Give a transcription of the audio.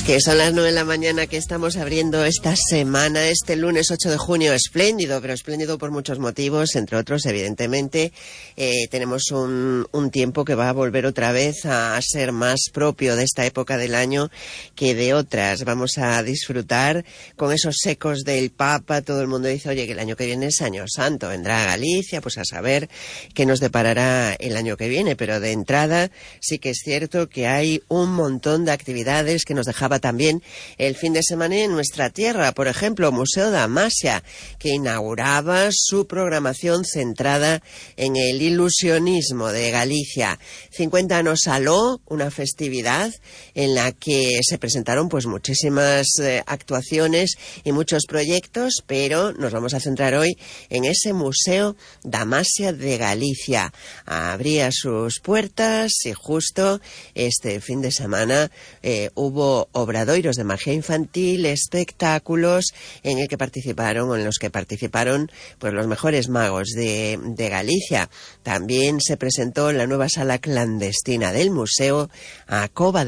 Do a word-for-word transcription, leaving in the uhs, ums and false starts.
Que son las nueve de la mañana, que estamos abriendo esta semana, este lunes ocho de junio, espléndido, pero espléndido por muchos motivos, entre otros, evidentemente, eh, tenemos un, un tiempo que va a volver otra vez a ser más propio de esta época del año que de otras. Vamos a disfrutar con esos ecos del Papa. Todo el mundo dice, oye, que el año que viene es Año Santo, vendrá a Galicia, pues a saber qué nos deparará el año que viene, pero de entrada sí que es cierto que hay un montón de actividades que nos dejaba también el fin de semana en nuestra tierra. Por ejemplo, Museo Damasia, que inauguraba su programación centrada en el ilusionismo de Galicia. cincuenta años aló, una festividad en la que se presentaron pues muchísimas eh, actuaciones y muchos proyectos, pero nos vamos a centrar hoy en ese Museo Damasia de Galicia. Abría sus puertas y justo este fin de semana eh, hubo obradoiros de magia infantil, espectáculos en el que participaron o en los que participaron pues los mejores magos de, de Galicia. También se presentó la nueva sala clandestina del museo, a Cova